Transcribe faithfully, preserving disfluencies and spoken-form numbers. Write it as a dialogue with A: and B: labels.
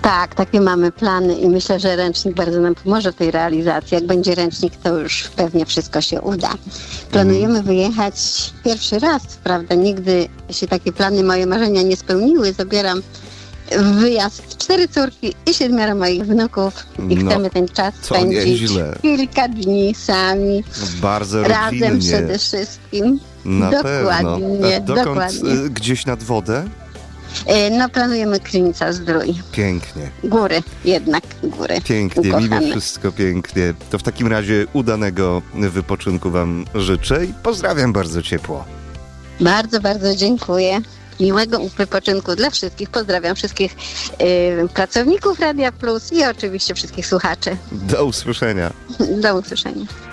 A: Tak, takie mamy plany i myślę, że ręcznik bardzo nam pomoże w tej realizacji. Jak będzie ręcznik, to już pewnie wszystko się uda. Planujemy mm. wyjechać pierwszy raz, prawda? Nigdy się takie plany, moje marzenia nie spełniły. Zabieram wyjazd cztery córki i siedmioro moich wnuków i no, chcemy ten czas spędzić nieźle. kilka dni sami.
B: Bardzo
A: razem
B: rodzinnie.
A: Przede wszystkim.
B: Na
A: dokładnie,
B: pewno. Dokąd,
A: dokładnie.
B: Gdzieś nad wodę?
A: No planujemy Krynica Zdrój.
B: Pięknie.
A: Góry, jednak góry.
B: Pięknie,
A: ukochane.
B: mimo wszystko pięknie. To w takim razie udanego wypoczynku wam życzę i pozdrawiam bardzo ciepło.
A: Bardzo, bardzo dziękuję. Miłego wypoczynku dla wszystkich. Pozdrawiam wszystkich y, pracowników Radia Plus i oczywiście wszystkich słuchaczy.
B: Do usłyszenia.
A: Do usłyszenia.